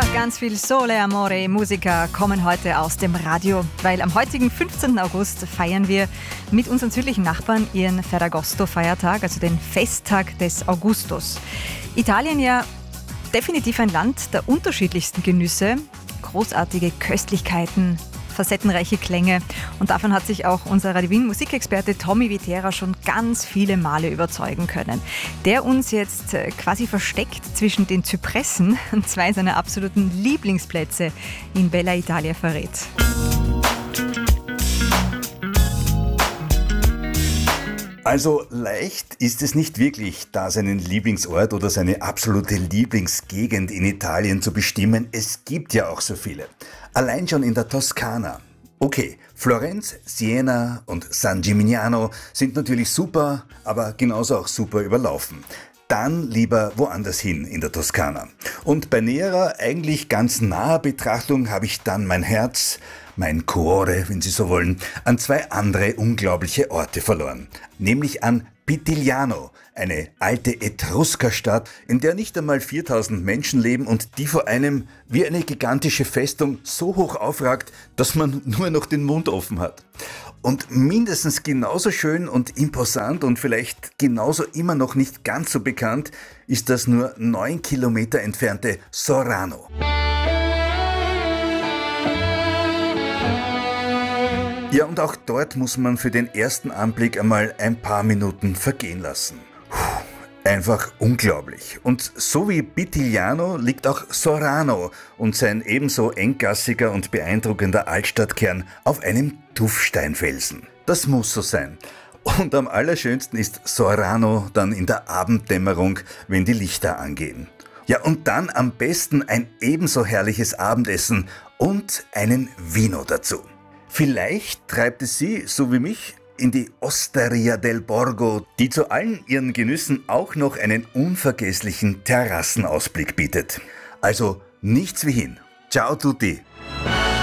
Ganz viel Sole, Amore, Musica kommen heute aus dem Radio, weil am heutigen 15. August feiern wir mit unseren südlichen Nachbarn ihren Ferragosto-Feiertag, also den Festtag des Augustus. Italien ja definitiv ein Land der unterschiedlichsten Genüsse, großartige Köstlichkeiten, facettenreiche Klänge, und davon hat sich auch unser Radio Wien Musikexperte Tommy Vitera schon ganz viele Male überzeugen können, der uns jetzt quasi versteckt zwischen den Zypressen zwei seiner absoluten Lieblingsplätze in Bella Italia verrät. Also leicht ist es nicht wirklich, da seinen Lieblingsort oder seine absolute Lieblingsgegend in Italien zu bestimmen. Es gibt ja auch so viele. Allein schon in der Toskana. Okay, Florenz, Siena und San Gimignano sind natürlich super, aber genauso auch super überlaufen. Dann lieber woanders hin in der Toskana. Und bei näherer, eigentlich ganz naher Betrachtung habe ich dann mein Herz, mein Cuore, wenn Sie so wollen, an zwei andere unglaubliche Orte verloren. Nämlich an Pitigliano, eine alte Etruskerstadt, in der nicht einmal 4000 Menschen leben und die vor einem wie eine gigantische Festung so hoch aufragt, dass man nur noch den Mund offen hat. Und mindestens genauso schön und imposant und vielleicht genauso immer noch nicht ganz so bekannt ist das nur 9 Kilometer entfernte Sorano. Ja, und auch dort muss man für den ersten Anblick einmal ein paar Minuten vergehen lassen. Einfach unglaublich. Und so wie Pitigliano liegt auch Sorano und sein ebenso enggassiger und beeindruckender Altstadtkern auf einem Tuffsteinfelsen. Das muss so sein. Und am allerschönsten ist Sorano dann in der Abenddämmerung, wenn die Lichter angehen. Ja, und dann am besten ein ebenso herrliches Abendessen und einen Vino dazu. Vielleicht treibt es Sie, so wie mich, in die Osteria del Borgo, die zu allen ihren Genüssen auch noch einen unvergesslichen Terrassenausblick bietet. Also nichts wie hin. Ciao tutti!